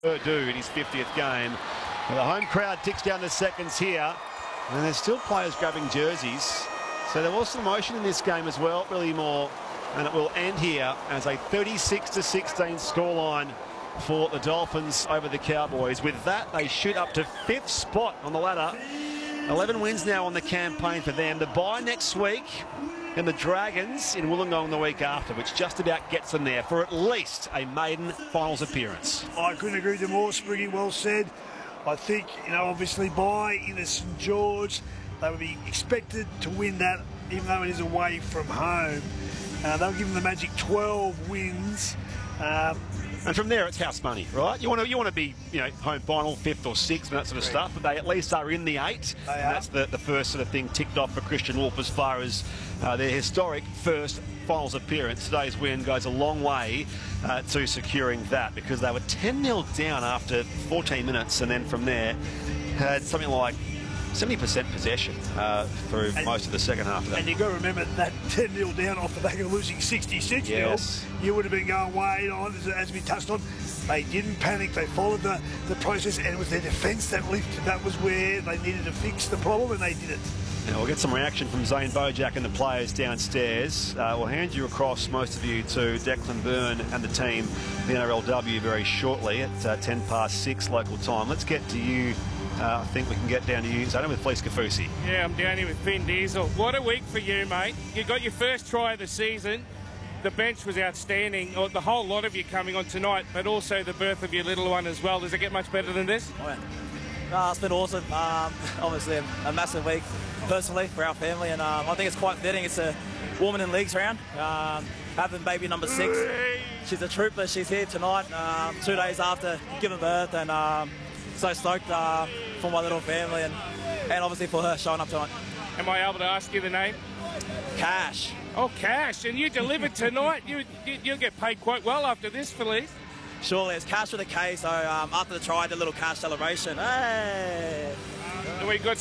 Do in his 50th game. And the home crowd ticks down the seconds here, and there's still players grabbing jerseys. So there was some emotion in this game as well, really more, and it will end here as a 36-16 scoreline for the Dolphins over the Cowboys. With that, they shoot up to 5th spot on the ladder. 11 wins now on the campaign for them. The bye next week, and the Dragons in Wollongong the week after, which just about gets them there for at least a maiden finals appearance. I couldn't agree with you more, Spriggy. Well said. I think, obviously by in the St George, they would be expected to win that, even though it is away from home. They'll give them the magic 12 wins. And from there, it's house money, right? You want to be, home final, 5th or 6th, and that sort of stuff. But they at least are in the 8. And that's the first sort of thing ticked off for Christian Wolf as far as their historic first finals appearance. Today's win goes a long way to securing that, because they were 10-0 down after 14 minutes, and then from there had something like 70% possession through most of the second half of that. And you've got to remember that 10-0 down off the back of losing 66-0. Yes. You would have been going way on, as we touched on. They didn't panic. They followed the process, and it was their defence that lifted. That was where they needed to fix the problem, and they did it. Now we'll get some reaction from Zane Bojak and the players downstairs. We'll hand you across, most of you, to Declan Byrne and the team, the NRLW, very shortly at 6:10 local time. Let's get to you. I think we can get down to you, Zane, with Felice Kafusi. Yeah, I'm down here with Finn Diesel. What a week for you, mate. You got your first try of the season. The bench was outstanding. The whole lot of you coming on tonight, but also the birth of your little one as well. Does it get much better than this? Oh, yeah. It's been awesome. Obviously a massive week personally for our family, and I think it's quite fitting. It's a woman in leagues round. Having baby number 6. She's a trooper. She's here tonight, 2 days after giving birth, and so stoked for my little family and obviously for her showing up tonight. Am I able to ask you the name? Cash. Oh, Cash. And you delivered tonight. You'll get paid quite well after this, Felice. Surely, it's Cash with a K, so after the try, I did a little Cash celebration. Hey! We got